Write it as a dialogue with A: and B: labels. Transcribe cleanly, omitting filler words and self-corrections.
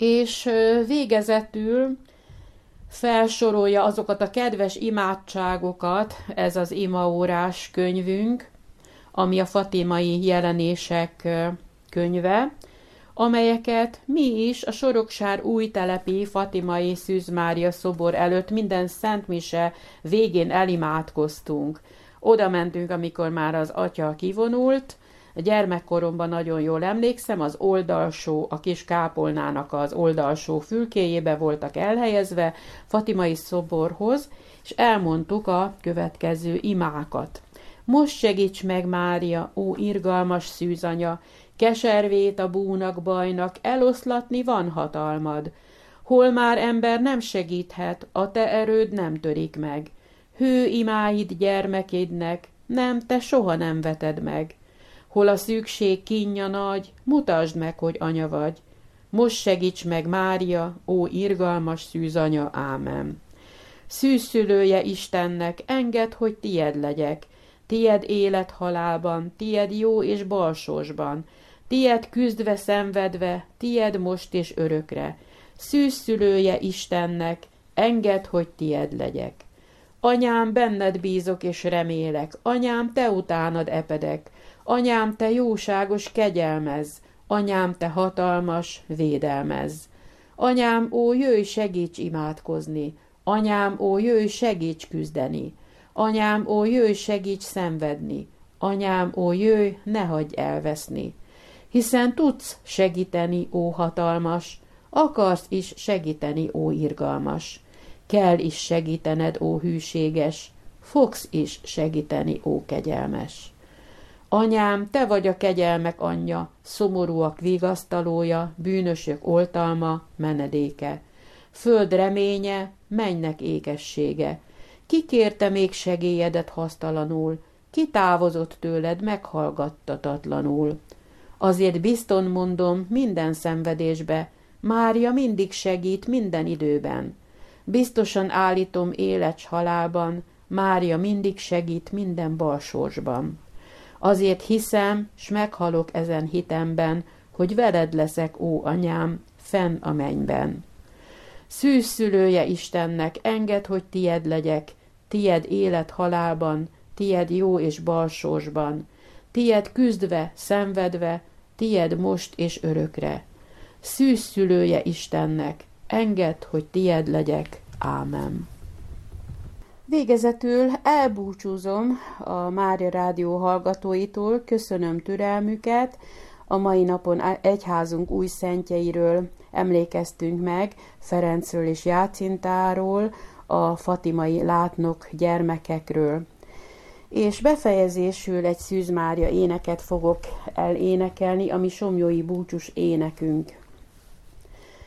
A: És végezetül felsorolja azokat a kedves imádságokat, ez az imaórás könyvünk, ami a fatimai jelenések könyve, amelyeket mi is a Soroksár újtelepi fatimai Szűz Mária szobor előtt minden szentmise végén elimádkoztunk. Oda mentünk, amikor már az atya kivonult. A gyermekkoromban nagyon jól emlékszem, az oldalsó, a kis kápolnának az oldalsó fülkéjébe voltak elhelyezve fatimai szoborhoz, és elmondtuk a következő imákat. Most segíts meg, Mária, ó irgalmas szűzanya, keservét a búnak bajnak, eloszlatni van hatalmad. Hol már ember nem segíthet, a te erőd nem törik meg. Hő imáid gyermekédnek, nem, te soha nem veted meg. Hol a szükség kínja nagy, mutasd meg, hogy anya vagy. Most segíts meg, Mária, ó irgalmas szűzanya, ámen. Szűzszülője Istennek, engedd, hogy tied legyek. Tied élet halálban, tied jó és balsósban, tied küzdve szenvedve, tied most és örökre. Szűzszülője Istennek, engedd, hogy tied legyek. Anyám, benned bízok és remélek, anyám, te utánad epedek, anyám, te jóságos, kegyelmezz, anyám, te hatalmas, védelmezz. Anyám, ó, jöjj, segíts imádkozni, anyám, ó, jöjj, segíts küzdeni. Anyám, ó, jöjj, segíts szenvedni, anyám, ó, jöjj, ne hagyj elveszni. Hiszen tudsz segíteni, ó hatalmas, akarsz is segíteni, ó irgalmas. Kell is segítened, ó hűséges, fogsz is segíteni, ó kegyelmes. Anyám, te vagy a kegyelmek anyja, szomorúak vigasztalója, bűnösök oltalma, menedéke. Föld reménye, mennynek ékessége. Ki kérte még segélyedet hasztalanul, ki távozott tőled meghallgattatatlanul. Azért bizton mondom minden szenvedésbe, Mária mindig segít minden időben. Biztosan állítom élet s halálban, Mária mindig segít minden balsorsban. Azért hiszem, s meghalok ezen hitemben, hogy veled leszek, ó anyám, fenn a mennyben. Szűzszülője Istennek, engedd, hogy tied legyek, tied élet halálban, tied jó és balsorsban, tied küzdve, szenvedve, tied most és örökre. Szűzszülője Istennek, engedd, hogy tied legyek. Ámen. Végezetül elbúcsúzom a Mária Rádió hallgatóitól, köszönöm türelmüket. A mai napon egyházunk új szentjeiről emlékeztünk meg, Ferencről és Jácintáról, a fatimai látnok gyermekekről. És befejezésül egy Szűz Mária éneket fogok elénekelni, ami somlyói búcsús énekünk.